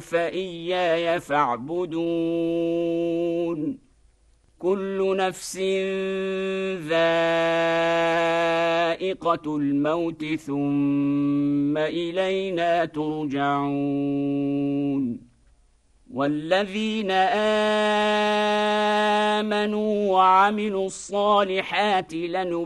فإياي فاعبدون كل نفس ذائقة الموت ثم إلينا ترجعون والذين آمنوا وعملوا الصالحات